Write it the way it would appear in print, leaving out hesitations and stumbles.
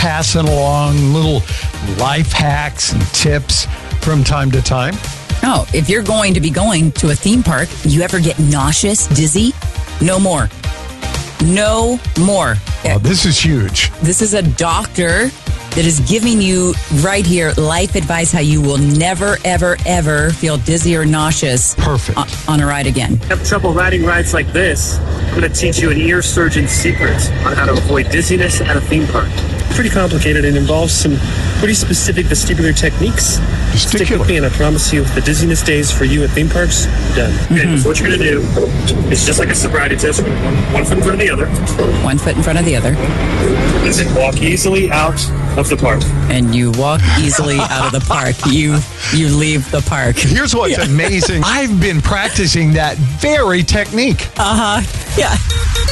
passing along little life hacks and tips from time to time? Oh, if you're going to be going to a theme park, you ever get nauseous, dizzy? No more. No more. Oh, this is huge. This is a doctor that is giving you right here life advice how you will never, ever, ever feel dizzy or nauseous Perfect. on a ride again. Have trouble riding rides like this? I'm going to teach you an ear surgeon's secret on how to avoid dizziness at a theme park. Pretty complicated. It involves some pretty specific vestibular techniques. Stick with me and I promise you the dizziness days for you at theme parks, done. Okay, so what you're going to do is just like a sobriety test, one foot in front of the other. One foot in front of the other. And then walk easily out of the park. And you walk easily out of the park. You leave the park. Here's what's amazing. I've been practicing that very technique. Yeah.